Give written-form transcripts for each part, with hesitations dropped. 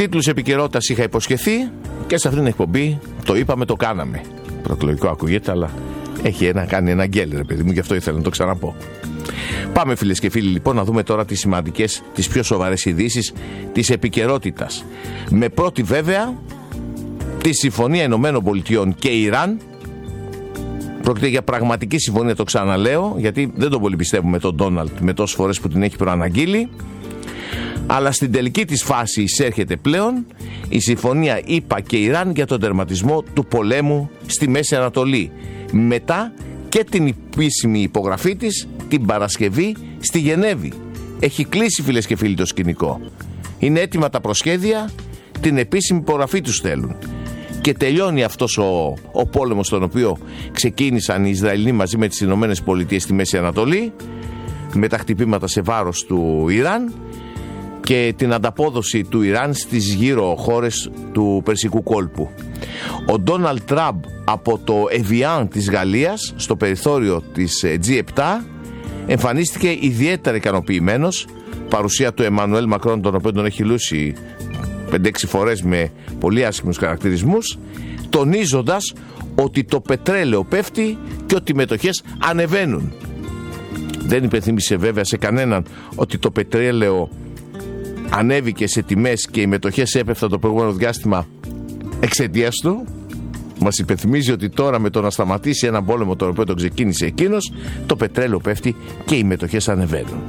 Τίτλους επικαιρότητας είχα υποσχεθεί και σε αυτήν την εκπομπή το είπαμε, το κάναμε. Προεκλογικό ακούγεται, αλλά έχει κάνει ένα γκέλ, ρε παιδί μου, γι' αυτό ήθελα να το ξαναπώ. Πάμε, φίλες και φίλοι, λοιπόν, να δούμε τώρα τις σημαντικές, τις πιο σοβαρές ειδήσεις της επικαιρότητας. Με πρώτη, βέβαια, τη Συμφωνία Ηνωμένων Πολιτειών και Ιράν. Πρόκειται για πραγματική συμφωνία, το ξαναλέω, γιατί δεν τον πολύ πιστεύουμε τον Ντόναλντ με τόσες φορές που την έχει προαναγγείλει. Αλλά στην τελική της φάση εισέρχεται πλέον η συμφωνία ΗΠΑ και Ιράν για τον τερματισμό του πολέμου στη Μέση Ανατολή. Μετά και την επίσημη υπογραφή της την Παρασκευή στη Γενέβη. Έχει κλείσει, φίλες και φίλοι, το σκηνικό. Είναι έτοιμα τα προσχέδια, την επίσημη υπογραφή τους θέλουν. Και τελειώνει αυτός ο πόλεμος, τον οποίο ξεκίνησαν οι Ισραηλοί μαζί με τις Ηνωμένες Πολιτείες στη Μέση Ανατολή, με τα χτυπήματα σε βάρος του Ιράν και την ανταπόδοση του Ιράν στις γύρω χώρες του Περσικού κόλπου. Ο Ντόναλντ Τραμπ από το Εβιάν της Γαλλίας, στο περιθώριο της G7, εμφανίστηκε ιδιαίτερα ικανοποιημένος. Παρουσία του Εμμανουέλ Μακρόν, τον οποίο τον έχει λούσει 5-6 φορές με πολύ άσχημους χαρακτηρισμούς, τονίζοντας ότι το πετρέλαιο πέφτει και ότι οι μετοχές ανεβαίνουν. Δεν υπενθύμισε βέβαια σε κανέναν ότι το πετρέλαιο ανέβηκε σε τιμές και οι μετοχές έπεφταν το προηγούμενο διάστημα εξαιτίας του. Μας υπενθυμίζει ότι τώρα, με το να σταματήσει έναν πόλεμο τον οποίο τον ξεκίνησε εκείνος, το πετρέλαιο πέφτει και οι μετοχές ανεβαίνουν.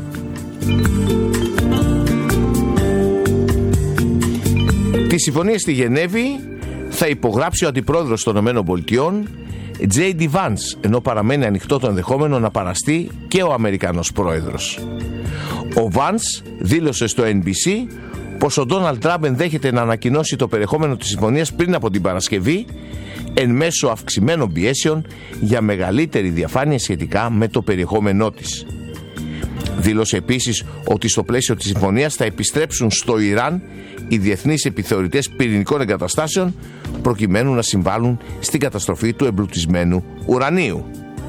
Τη συμφωνία στη Γενέβη θα υπογράψει ο αντιπρόεδρος των ΗΠΑ, J.D. Vance, ενώ παραμένει ανοιχτό το ενδεχόμενο να παραστεί και ο Αμερικανός πρόεδρος. Ο Vance δήλωσε στο NBC πως ο Ντόναλντ Τραμπ ενδέχεται να ανακοινώσει το περιεχόμενο της συμφωνίας πριν από την Παρασκευή, εν μέσω αυξημένων πιέσεων για μεγαλύτερη διαφάνεια σχετικά με το περιεχόμενό της. Δήλωσε επίσης ότι στο πλαίσιο της συμφωνίας θα επιστρέψουν στο Ιράν οι διεθνείς επιθεωρητές πυρηνικών εγκαταστάσεων, προκειμένου να συμβάλλουν στην καταστροφή του εμπλουτισμένου ουρανίου.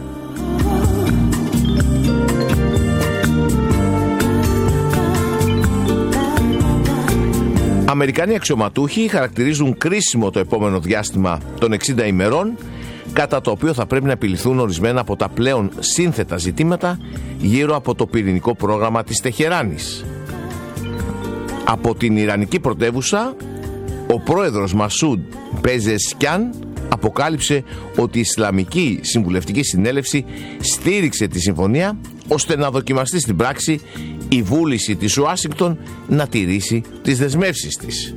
Αμερικανοί αξιωματούχοι χαρακτηρίζουν κρίσιμο το επόμενο διάστημα των 60 ημερών, κατά το οποίο θα πρέπει να επιληθούν ορισμένα από τα πλέον σύνθετα ζητήματα γύρω από το πυρηνικό πρόγραμμα της Τεχεράνης. Από την Ιρανική πρωτεύουσα, ο πρόεδρος Μασούντ Πεζεσκιάν αποκάλυψε ότι η Ισλαμική Συμβουλευτική Συνέλευση στήριξε τη συμφωνία, ώστε να δοκιμαστεί στην πράξη η βούληση της Ουάσιγκτον να τηρήσει τις δεσμεύσεις της.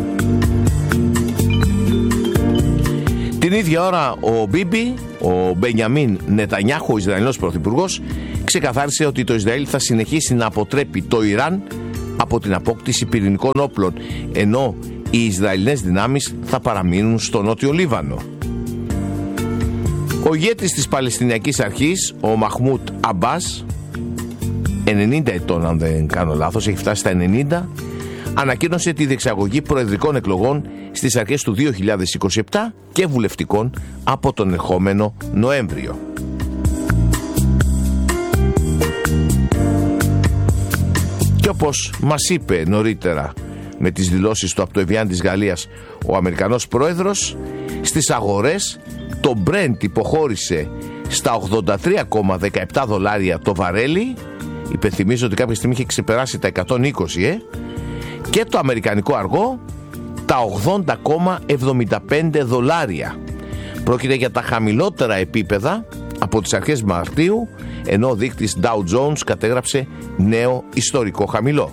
Την ίδια ώρα ο Μπίμπι, ο Μπενιαμίν Νετανιάχου, ο Ισραηλινός πρωθυπουργός, ξεκαθάρισε ότι το Ισραήλ θα συνεχίσει να αποτρέπει το Ιράν από την απόκτηση πυρηνικών όπλων, ενώ οι Ισραηλινές δυνάμεις θα παραμείνουν στο Νότιο Λίβανο. Ο ηγέτης της Παλαιστινιακής Αρχής, ο Μαχμούτ Αμπάς, 90 ετών αν δεν κάνω λάθος, έχει φτάσει στα 90, ανακοίνωσε τη διεξαγωγή προεδρικών εκλογών στις αρχές του 2027 και βουλευτικών από τον ερχόμενο Νοέμβριο. Και όπως μας είπε νωρίτερα με τις δηλώσεις του από το Εβιάν της Γαλλίας ο Αμερικανός πρόεδρος, στις αγορές το Brent υποχώρησε στα $83,17 το βαρέλι. Υπενθυμίζω ότι κάποια στιγμή είχε ξεπεράσει τα 120 και το αμερικανικό αργό τα $80,75. Πρόκειται για τα χαμηλότερα επίπεδα από τις αρχές Μαρτίου, ενώ ο δείκτης Dow Jones κατέγραψε νέο ιστορικό χαμηλό.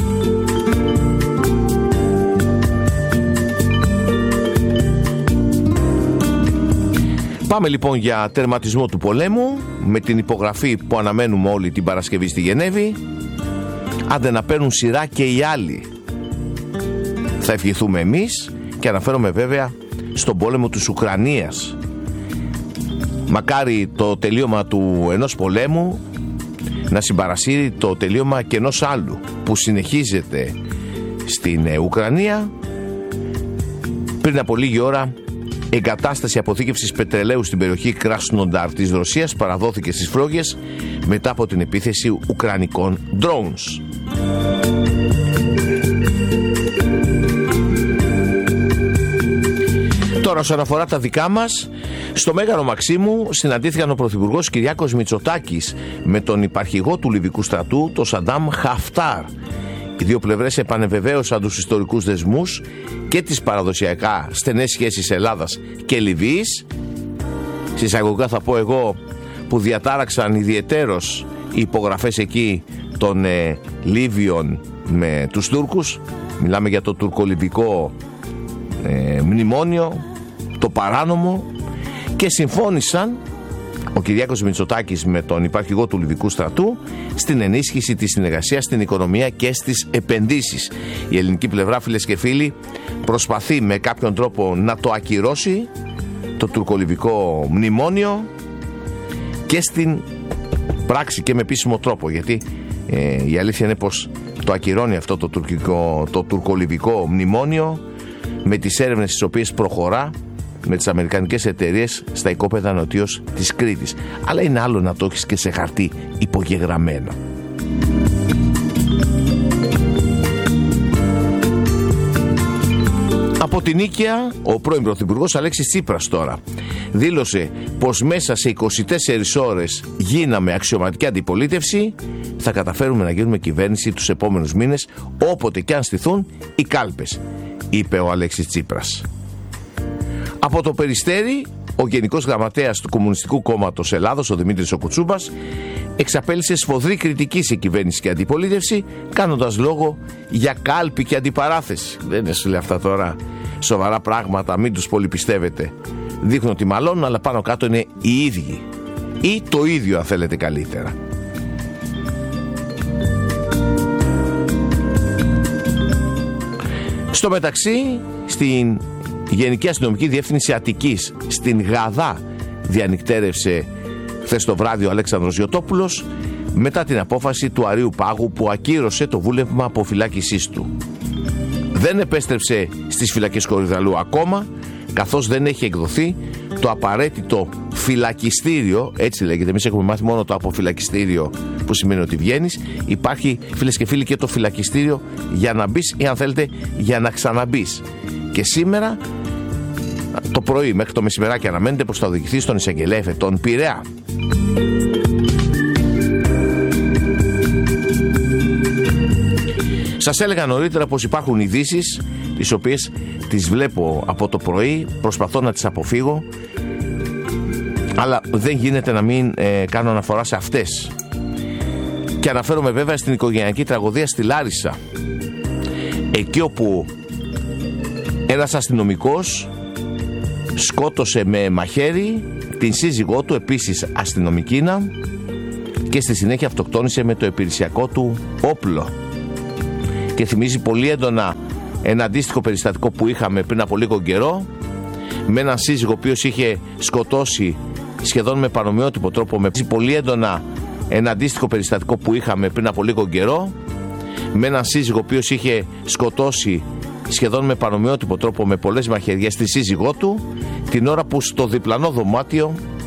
Πάμε λοιπόν για τερματισμό του πολέμου, με την υπογραφή που αναμένουμε όλοι την Παρασκευή στη Γενέβη. Άντε να παίρνουν σειρά και οι άλλοι. Θα ευχηθούμε εμείς, και αναφέρομαι βέβαια στον πόλεμο της Ουκρανίας. Μακάρι το τελείωμα του ενός πολέμου να συμπαρασύρει το τελείωμα και ενός άλλου που συνεχίζεται στην Ουκρανία. Πριν από λίγη ώρα, εγκατάσταση αποθήκευσης πετρελαίου στην περιοχή Κράσνονταρ της Ρωσίας παραδόθηκε στις φλόγες μετά από την επίθεση ουκρανικών drones. Τώρα, όσον αφορά τα δικά μας, στο Μέγαρο Μαξίμου συναντήθηκαν ο Πρωθυπουργός Κυριάκος Μητσοτάκης με τον υπαρχηγό του Λιβικού στρατού, τον Σαντάμ Χαφτάρ. Οι δύο πλευρές επανεβεβαίωσαν τους ιστορικούς δεσμούς και τις παραδοσιακά στενές σχέσεις Ελλάδας και Λιβύης. Συσσαγωγικά θα πω εγώ, που διατάραξαν ιδιαιτέρως οι υπογραφές εκεί των Λίβιων με τους Τούρκους. Μιλάμε για το τουρκολιβικό μνημόνιο, το παράνομο, και συμφώνησαν ο Κυριάκος Μητσοτάκης με τον υπαρχηγό του Λιβικού στρατού στην ενίσχυση της συνεργασίας στην οικονομία και στις επενδύσεις. Η ελληνική πλευρά, φίλες και φίλοι, προσπαθεί με κάποιον τρόπο να το ακυρώσει το τουρκολιβικό μνημόνιο και στην πράξη και με επίσημο τρόπο, γιατί η αλήθεια είναι πως το ακυρώνει αυτό το τουρκολιβικό μνημόνιο με τις έρευνες τις οποίες προχωρά με τις αμερικανικές εταιρείες στα οικόπεδα νοτίως της Κρήτης. Αλλά είναι άλλο να το έχεις και σε χαρτί υπογεγραμμένο. Από την Νίκαια, ο πρώην Πρωθυπουργός Αλέξης Τσίπρας τώρα δήλωσε πως μέσα σε 24 ώρες γίναμε αξιωματική αντιπολίτευση, θα καταφέρουμε να γίνουμε κυβέρνηση τους επόμενους μήνες, όποτε και αν στηθούν οι κάλπες, είπε ο Αλέξης Τσίπρας. Από το Περιστέρι, ο Γενικός Γραμματέας του Κομμουνιστικού Κόμματος Ελλάδος, ο Δημήτρης ο Κουτσούμπας, εξαπέλυσε σφοδρή κριτική σε κυβέρνηση και αντιπολίτευση, κάνοντας λόγο για κάλπη και αντιπαράθεση. Δεν είναι, σου λέει, αυτά τώρα σοβαρά πράγματα, μην τους πολύ πιστεύετε. Δείχνουν ότι μαλώνουν, αλλά πάνω κάτω είναι οι ίδιοι. Ή το ίδιο, αν θέλετε καλύτερα. Στο μεταξύ, στην Γενική Αστυνομική Διεύθυνση Αττικής, στην Γαδά, διανυκτέρευσε χθες το βράδυ ο Αλέξανδρος Γιωτόπουλος μετά την απόφαση του Αρείου Πάγου που ακύρωσε το βούλευμα αποφυλάκησής του. Δεν επέστρεψε στις φυλακές Κορυδαλού ακόμα, καθώς δεν έχει εκδοθεί το απαραίτητο φυλακιστήριο, έτσι λέγεται. Εμείς έχουμε μάθει μόνο το αποφυλακιστήριο, που σημαίνει ότι βγαίνεις. Υπάρχει, φίλες και φίλοι, και το φυλακιστήριο για να μπεις ή, αν θέλετε, για να ξαναμπείς. Και σήμερα το πρωί μέχρι το μεσημεράκι αναμένεται πως θα οδηγηθεί στον εισαγγελέα εφετών Πειραιά. Σας έλεγα νωρίτερα πως υπάρχουν ειδήσεις τις οποίες τις βλέπω από το πρωί, προσπαθώ να τις αποφύγω, αλλά δεν γίνεται να μην κάνω αναφορά σε αυτές. Και αναφέρομαι βέβαια στην οικογενειακή τραγωδία στη Λάρισα, εκεί όπου ένας αστυνομικός σκότωσε με μαχαίρι την σύζυγό του, επίσης αστυνομικίνα, και στη συνέχεια αυτοκτόνησε με το επιρρησιακό του όπλο. Και θυμίζει πολύ έντονα ένα αντίστοιχο περιστατικό που είχαμε πριν από λίγο καιρό, με έναν σύζυγο ο οποίος είχε σκοτώσει σχεδόν με παρομοιότυπο τρόπο, πολύ έντονα ένα αντίστοιχο περιστατικό που είχαμε πριν από λίγο καιρό, με έναν σύζυγο ο οποίος είχε σκοτώσει σχεδόν με παρομοιότυπο τρόπο με πολλές μαχαιριές τη σύζυγό του, την ώρα που στο διπλανό δωμάτιο